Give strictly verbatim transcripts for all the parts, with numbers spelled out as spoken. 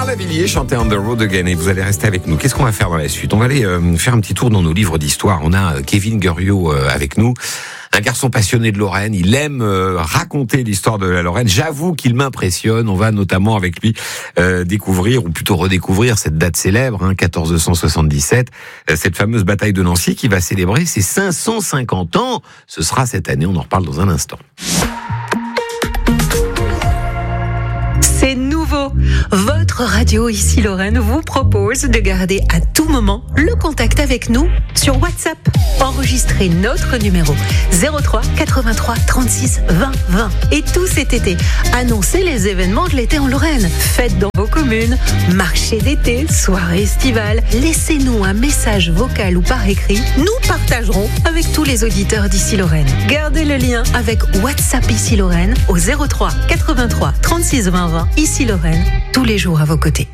Lavilliers chantait On the Road Again et vous allez rester avec nous. Qu'est-ce qu'on va faire dans la suite? On va aller euh, faire un petit tour dans nos livres d'histoire. On a euh, Kevin Guriot euh, avec nous. Un garçon passionné de Lorraine, il aime euh, raconter l'histoire de la Lorraine. J'avoue qu'il m'impressionne. On va notamment avec lui euh, découvrir, ou plutôt redécouvrir, cette date célèbre, hein, quatorze cent soixante-dix-sept, euh, cette fameuse bataille de Nancy qui va célébrer ses cinq cent cinquante ans. Ce sera cette année, on en reparle dans un instant. C'est nouveau. Votre radio ici Lorraine vous propose de garder à tout moment le contact avec nous sur WhatsApp. Enregistrez notre numéro zéro trois quatre-vingt-trois trente-six vingt vingt. Et tout cet été, annoncez les événements de l'été en Lorraine. Fêtes dans vos communes, marché d'été, soirée estivale. Laissez-nous un message vocal ou par écrit. Nous partagerons avec tous les auditeurs d'ici Lorraine. Gardez le lien avec WhatsApp ici Lorraine au zéro trois quatre-vingt-trois trente-six vingt vingt. Ici Lorraine, tous les jours à vos côtés.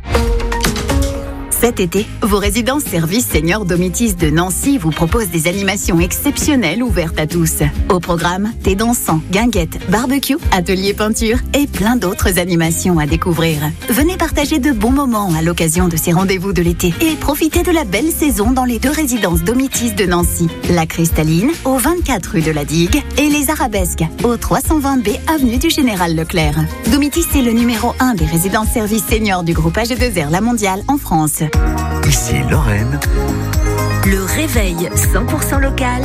Cet été, vos résidences services seniors Domitis de Nancy vous proposent des animations exceptionnelles ouvertes à tous. Au programme, thé dansant, guinguettes, barbecue, atelier peinture et plein d'autres animations à découvrir. Venez partager de bons moments à l'occasion de ces rendez-vous de l'été et profitez de la belle saison dans les deux résidences Domitis de Nancy. La Cristalline, au vingt-quatre rue de la Digue, et les Arabesques, au trois cent vingt B avenue du Général Leclerc. Domitis est le numéro un des résidences services seniors du groupe A G deux R La Mondiale en France. Ici Lorraine. Le réveil cent pour cent local.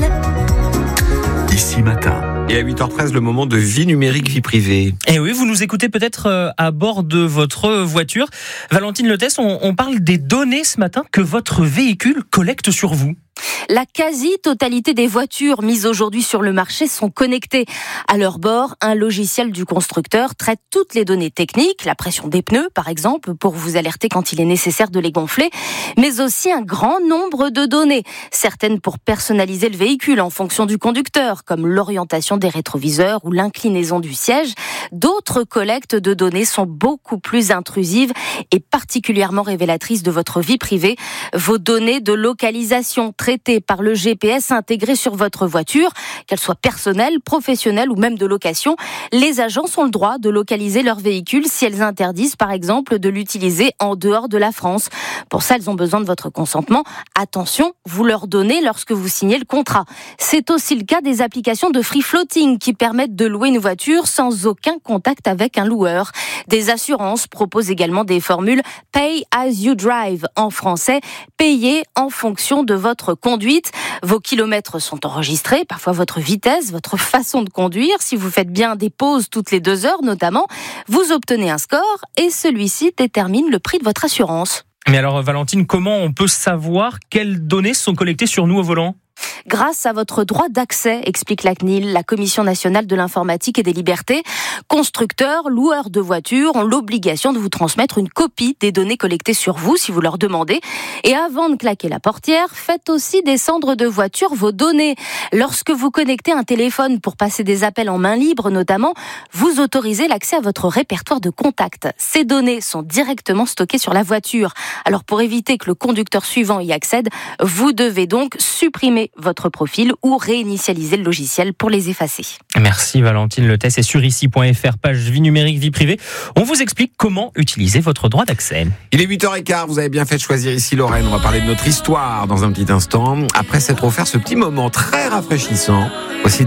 Ici matin. Et à huit heures treize, le moment de vie numérique, vie privée. Et oui, vous nous écoutez peut-être à bord de votre voiture. Valentine Letès, on, on parle des données ce matin que votre véhicule collecte sur vous. La quasi-totalité des voitures mises aujourd'hui sur le marché sont connectées. À leur bord, un logiciel du constructeur traite toutes les données techniques, la pression des pneus par exemple, pour vous alerter quand il est nécessaire de les gonfler, mais aussi un grand nombre de données, certaines pour personnaliser le véhicule en fonction du conducteur, comme l'orientation des rétroviseurs ou l'inclinaison du siège. D'autres collectes de données sont beaucoup plus intrusives et particulièrement révélatrices de votre vie privée. Vos données de localisation traitées par le G P S intégré sur votre voiture, qu'elle soit personnelle, professionnelle ou même de location. Les agences ont le droit de localiser leur véhicule si elles interdisent par exemple de l'utiliser en dehors de la France. Pour ça, elles ont besoin de votre consentement. Attention, vous leur donnez lorsque vous signez le contrat. C'est aussi le cas des applications de free floating qui permettent de louer une voiture sans aucun contact avec un loueur. Des assurances proposent également des formules Pay as you drive, en français, payer en fonction de votre conduite. Vos kilomètres sont enregistrés, parfois votre vitesse, votre façon de conduire. Si vous faites bien des pauses toutes les deux heures notamment, vous obtenez un score et celui-ci détermine le prix de votre assurance. Mais alors Valentine, comment on peut savoir quelles données sont collectées sur nous au volant ? Grâce à votre droit d'accès, explique la C N I L, la Commission nationale de l'informatique et des libertés. Constructeurs, loueurs de voitures ont l'obligation de vous transmettre une copie des données collectées sur vous si vous leur demandez. Et avant de claquer la portière, faites aussi descendre de voiture vos données. Lorsque vous connectez un téléphone pour passer des appels en main libre notamment, vous autorisez l'accès à votre répertoire de contacts. Ces données sont directement stockées sur la voiture. Alors pour éviter que le conducteur suivant y accède, vous devez donc supprimer votre profil ou réinitialiser le logiciel pour les effacer. Merci Valentine Letès. Et sur ici point f r, page vie numérique, vie privée, on vous explique comment utiliser votre droit d'accès. Il est huit heures quinze, vous avez bien fait de choisir ici Lorraine. On va parler de notre histoire dans un petit instant. Après s'être offert ce petit moment très rafraîchissant, aussi